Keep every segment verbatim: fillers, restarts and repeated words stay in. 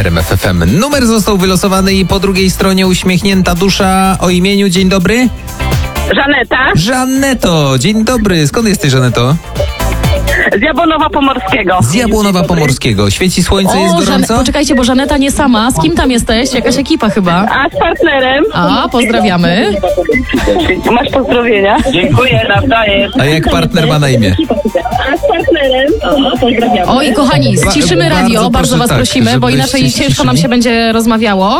R M F F M. Numer został wylosowany i po drugiej stronie uśmiechnięta dusza o imieniu. Dzień dobry. Żaneta. Żaneto, dzień dobry. Skąd jesteś, Żaneto? Z Jabłonowa Pomorskiego. Z Jabłonowa Pomorskiego. Świeci słońce, jest O, gorąco? Żan- poczekajcie, bo Żaneta nie sama. Z kim tam jesteś? Jakaś ekipa chyba. A z partnerem? A, pozdrawiamy. Masz pozdrowienia? Dziękuję, nawzajem. A jak partner ma na imię? A z partnerem? Pozdrawiamy. Oj, kochani, ściszymy Ba- radio, bardzo bardzo proszę, was tak, prosimy, bo żebyście inaczej ciężko nam ściszyli. się będzie rozmawiało.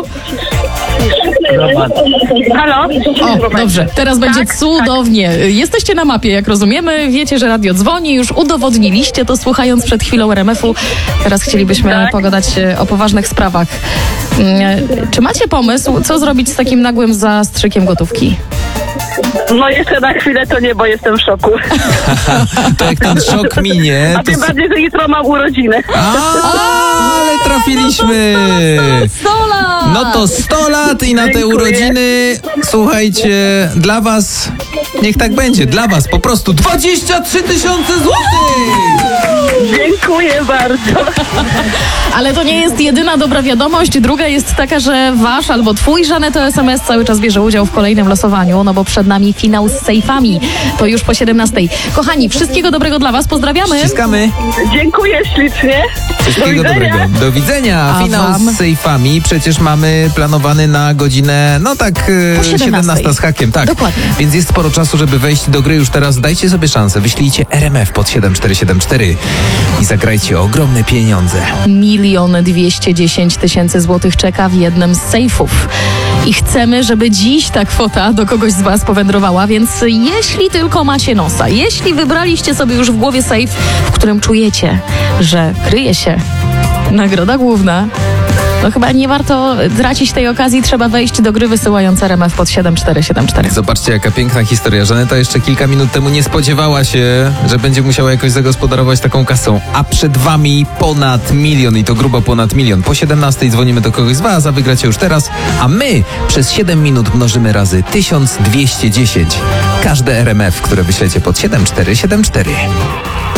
Halo? O, dobrze, teraz będzie cudownie. Jesteście na mapie, jak rozumiemy, wiecie, że radio dzwoni, już udowodniliście to słuchając przed chwilą R M F-u. Teraz chcielibyśmy Tak. pogadać e, o poważnych sprawach. Mm, Czy macie pomysł, co zrobić z takim nagłym zastrzykiem gotówki? No jeszcze na chwilę to nie, bo jestem w szoku. To jak ten szok minie, A to... tym bardziej, że jutro mam urodziny. A, ale trafiliśmy! sto lat! No to sto lat i na te Dziękuję. urodziny, słuchajcie, dla was, niech tak będzie, dla was po prostu dwadzieścia trzy tysiące złotych! Dziękuję bardzo. Ale to nie jest jedyna dobra wiadomość. Druga jest taka, że wasz albo twój Żaneto S M S cały czas bierze udział w kolejnym losowaniu, no bo przed nami finał z sejfami. To już po siedemnastej. Kochani, wszystkiego dobrego dla was. Pozdrawiamy. Ściskamy. Dziękuję ślicznie. Do Wszystkiego widzenia. dobrego. Do widzenia. A Finał wam? z sejfami przecież mamy planowany na godzinę, no tak, Po e, siedemnastej. siedemnasta z hakiem, tak. Dokładnie. Więc jest sporo czasu, żeby wejść do gry już teraz. Dajcie sobie szansę. Wyślijcie R M F pod siedem cztery siedem cztery i zagrajcie o ogromne pieniądze. Milion dwieście dziesięć tysięcy złotych czeka w jednym z sejfów. I chcemy, żeby dziś ta kwota do kogoś z was powędrowała, więc jeśli tylko macie nosa, jeśli wybraliście sobie już w głowie sejf, w którym czujecie, że kryje się nagroda główna, no chyba nie warto tracić tej okazji, trzeba wejść do gry wysyłając R M F pod siedem cztery siedem cztery. Zobaczcie, jaka piękna historia. Żaneta jeszcze kilka minut temu nie spodziewała się, że będzie musiała jakoś zagospodarować taką kasą. A przed wami ponad milion i to grubo ponad milion. Po siedemnastej dzwonimy do kogoś z was, a wygracie już teraz. A my przez siedem minut mnożymy razy tysiąc dwieście dziesięć. Każde R M F, które wyślecie pod siedem cztery siedem cztery.